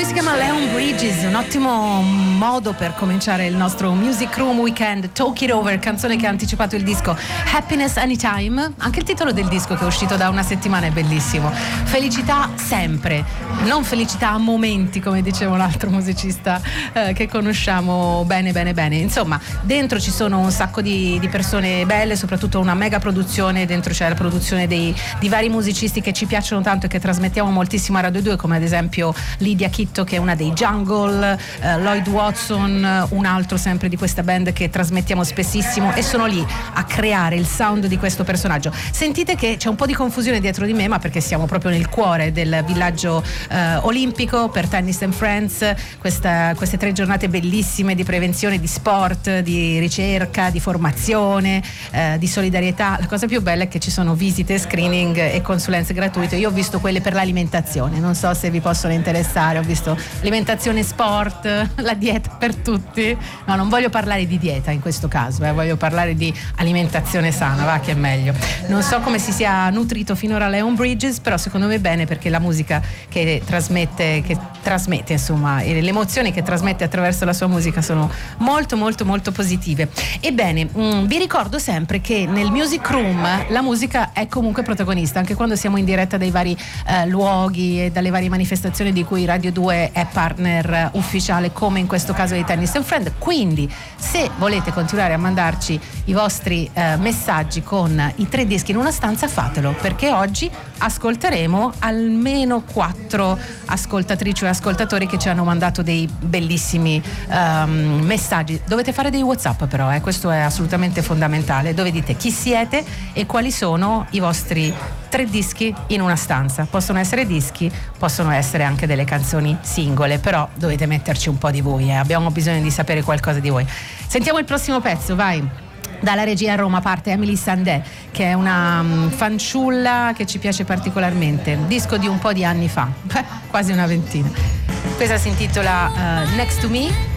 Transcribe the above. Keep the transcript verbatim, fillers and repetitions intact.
si chiama Leon Bridges, un ottimo modo per cominciare il nostro Music Room Weekend. Talk It Over, canzone che ha anticipato il disco Happiness Anytime. Anche il titolo del disco, che è uscito da una settimana, è bellissimo. Felicità sempre, non felicità a momenti, come diceva un altro musicista eh, che conosciamo bene bene bene. Insomma, dentro ci sono un sacco di, di persone belle, soprattutto una mega produzione. Dentro c'è la produzione dei, di vari musicisti che ci piacciono tanto e che trasmettiamo moltissimo a Radio due, come ad esempio Lydia Kitto, che è una dei Jungle, eh, Lloyd Watson, un altro sempre di questa band che trasmettiamo spessissimo, e sono lì a creare il sound di questo personaggio. Sentite che c'è un po' di confusione dietro di me, ma perché siamo proprio nel cuore del villaggio eh, olimpico per Tennis and Friends, questa, queste tre giornate bellissime di prevenzione, di sport, di ricerca, di formazione, eh, di solidarietà. La cosa più bella è che ci sono visite, screening e consulenze gratuite. Io ho visto quelle per l'alimentazione, non so se vi possono interessare. Ho visto alimentazione, sport, la dieta per tutti. No, non voglio parlare di dieta in questo caso, eh, voglio parlare di alimentazione sana, va che è meglio. Non so come si sia nutrito finora Leon Bridges, però secondo me bene, perché la musica che trasmette, che trasmette insomma, e le emozioni che trasmette attraverso la sua musica sono molto molto molto positive. Ebbene, mh, vi ricordo sempre che nel Music Room la musica è comunque protagonista, anche quando siamo in diretta dai vari eh, luoghi e dalle varie manifestazioni di cui Radio due è partner ufficiale, come in questo caso di Tennis and Friend. Quindi se volete continuare a mandarci i vostri eh, messaggi con i tre dischi in una stanza, fatelo, perché oggi ascolteremo almeno quattro ascoltatrici o ascoltatori che ci hanno mandato dei bellissimi um, messaggi. Dovete fare dei WhatsApp però, eh, questo è assolutamente fondamentale, dove dite chi siete e quali sono i vostri tre dischi in una stanza. Possono essere dischi, possono essere anche delle canzoni singole, però dovete metterci un po' di voi, eh. Abbiamo bisogno di sapere qualcosa di voi. Sentiamo il prossimo pezzo, vai. Dalla regia a Roma parte Emily Sandé, che è una um, fanciulla che ci piace particolarmente, disco di un po' di anni fa, beh, quasi una ventina. Questa si intitola uh, Next to Me.